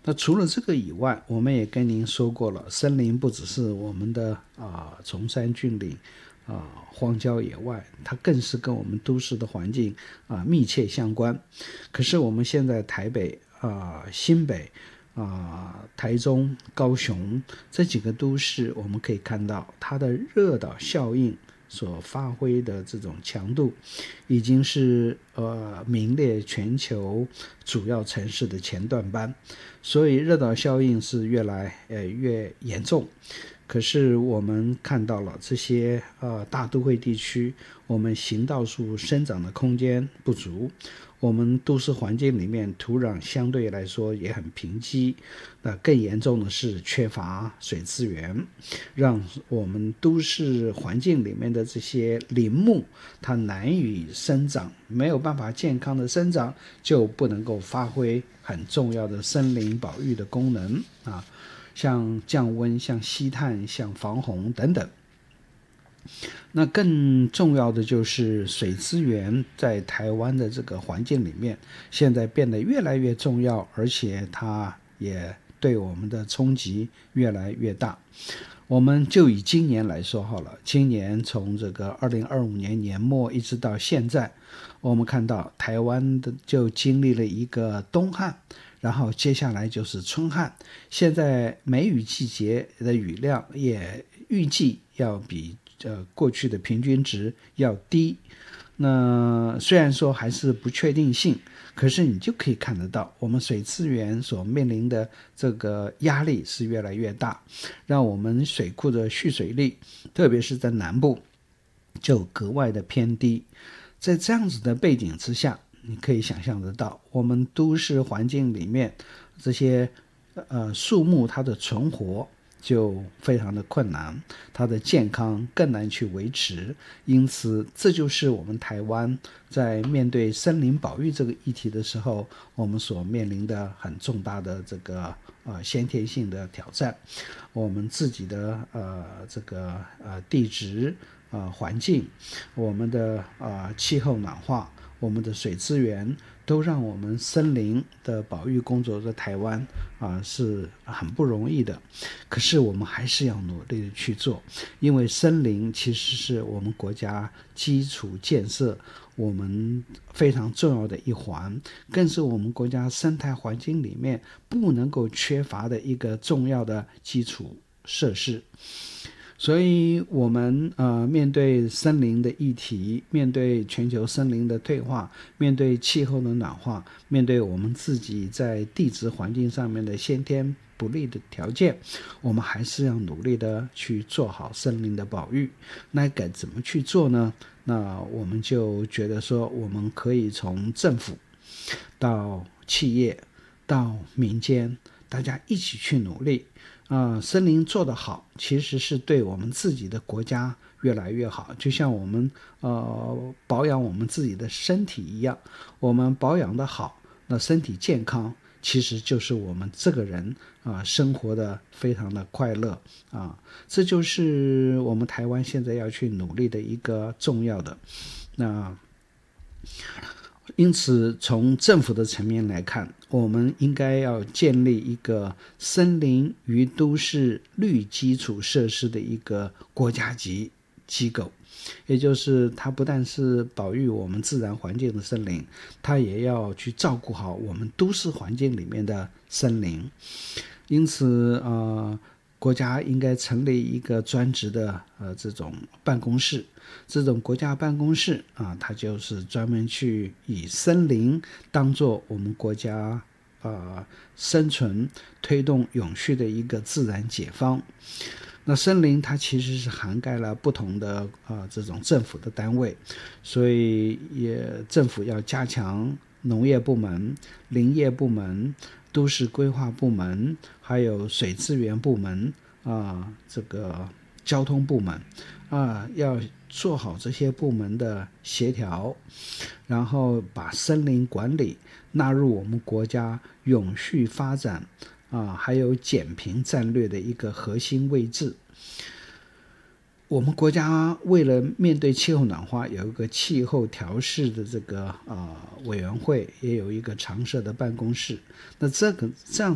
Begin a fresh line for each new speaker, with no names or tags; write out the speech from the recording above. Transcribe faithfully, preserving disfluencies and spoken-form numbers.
那除了这个以外，我们也跟您说过了，森林不只是我们的啊崇山峻岭啊荒郊野外，它更是跟我们都市的环境啊密切相关。可是我们现在台北啊新北啊台中高雄这几个都市，我们可以看到它的热岛效应所发挥的这种强度，已经是呃名列全球主要城市的前段班，所以热岛效应是越来呃越严重。可是我们看到了这些呃大都会地区，我们行道树生长的空间不足，我们都市环境里面土壤相对来说也很贫瘠，那更严重的是缺乏水资源，让我们都市环境里面的这些林木它难以生长，没有办法健康的生长，就不能够发挥很重要的森林保育的功能啊，像降温、像吸碳、像防洪等等。那更重要的就是水资源在台湾的这个环境里面，现在变得越来越重要，而且它也对我们的冲击越来越大。我们就以今年来说好了，今年从这个二零二五年年末一直到现在，我们看到台湾的就经历了一个冬旱，然后接下来就是春旱，现在梅雨季节的雨量也预计要比呃过去的平均值要低。那虽然说还是不确定性，可是你就可以看得到我们水资源所面临的这个压力是越来越大，让我们水库的蓄水率特别是在南部就格外的偏低。在这样子的背景之下，你可以想象得到我们都市环境里面这些呃树木它的存活就非常的困难，它的健康更难去维持。因此这就是我们台湾在面对森林保育这个议题的时候，我们所面临的很重大的这个呃先天性的挑战。我们自己的呃这个呃地质呃环境，我们的呃气候暖化，我们的水资源，都让我们森林的保育工作在台湾啊、呃、是很不容易的。可是我们还是要努力的去做，因为森林其实是我们国家基础建设我们非常重要的一环，更是我们国家生态环境里面不能够缺乏的一个重要的基础设施。所以我们呃面对森林的议题，面对全球森林的退化，面对气候的暖化，面对我们自己在地质环境上面的先天不利的条件，我们还是要努力的去做好森林的保育。那该怎么去做呢？那我们就觉得说，我们可以从政府到企业到民间，大家一起去努力。呃，森林做得好，其实是对我们自己的国家越来越好。就像我们呃保养我们自己的身体一样，我们保养得好，那身体健康，其实就是我们这个人啊、呃、生活的非常的快乐啊。这就是我们台湾现在要去努力的一个重要的。那因此从政府的层面来看，我们应该要建立一个森林与都市绿基础设施的一个国家级机构，也就是它不但是保育我们自然环境的森林，它也要去照顾好我们都市环境里面的森林。因此呃国家应该成立一个专职的呃这种办公室，这种国家办公室啊，它就是专门去以森林当做我们国家呃生存推动永续的一个自然解方。那森林它其实是涵盖了不同的呃这种政府的单位，所以也政府要加强农业部门、林业部门、都市规划部门，还有水资源部门啊、呃，这个交通部门啊、呃，要做好这些部门的协调，然后把森林管理纳入我们国家永续发展啊、呃，还有减贫战略的一个核心位置。我们国家为了面对气候暖化，有一个气候调试的这个呃委员会，也有一个常设的办公室。那这个这样